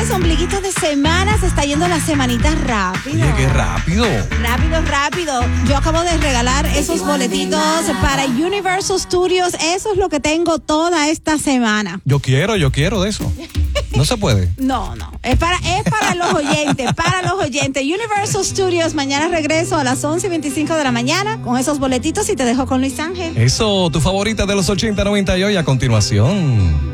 señores, ombliguito de semana, se está yendo la semanita rápido. Oye, qué rápido. Rápido. Yo acabo de regalar esos boletitos para Universal Studios. Eso es lo que tengo toda esta semana. Yo quiero de eso. No se puede. No. Es para los oyentes, Universal Studios, mañana regreso a las 11:25 de la mañana con esos boletitos y te dejo con Luis Ángel. Eso, tu favorita de los 80, 90 y hoy a continuación.